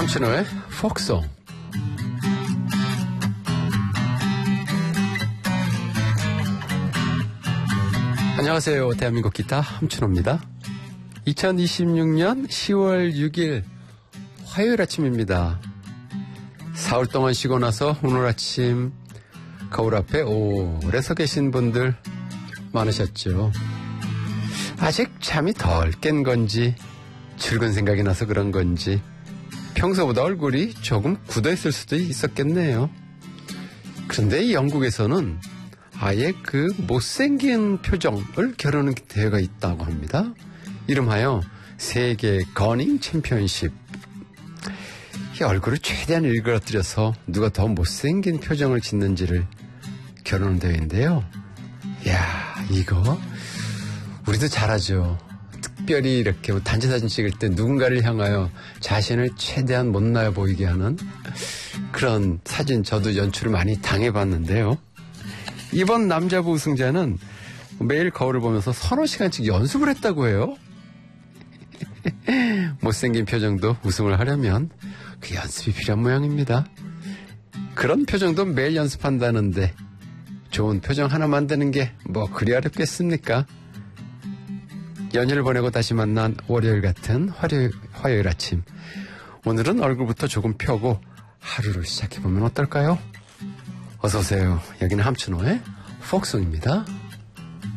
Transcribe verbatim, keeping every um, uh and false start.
함춘호의 포크송. 안녕하세요. 대한민국 기타 함춘호입니다. 이천이십육 년 시월 육일 화요일 아침입니다. 사흘 동안 쉬고 나서 오늘 아침 거울 앞에 오래 서 계신 분들 많으셨죠. 아직 잠이 덜 깬 건지 출근 생각이 나서 그런 건지 평소보다 얼굴이 조금 굳어있을 수도 있었겠네요. 그런데 이 영국에서는 아예 그 못생긴 표정을 겨루는 대회가 있다고 합니다. 이름하여 세계 거닝 챔피언십. 이 얼굴을 최대한 일그러뜨려서 누가 더 못생긴 표정을 짓는지를 겨루는 대회인데요. 이야, 이거 우리도 잘하죠. 특별히 이렇게 단체 사진 찍을 때 누군가를 향하여 자신을 최대한 못나여 보이게 하는 그런 사진 저도 연출을 많이 당해봤는데요. 이번 남자부 우승자는 매일 거울을 보면서 서너 시간씩 연습을 했다고 해요. 못생긴 표정도 우승을 하려면 그 연습이 필요한 모양입니다. 그런 표정도 매일 연습한다는데 좋은 표정 하나 만드는 게 뭐 그리 어렵겠습니까? 연휴를 보내고 다시 만난 월요일 같은 화요일, 화요일 아침. 오늘은 얼굴부터 조금 펴고 하루를 시작해보면 어떨까요? 어서오세요. 여기는 함춘호의 포크송입니다.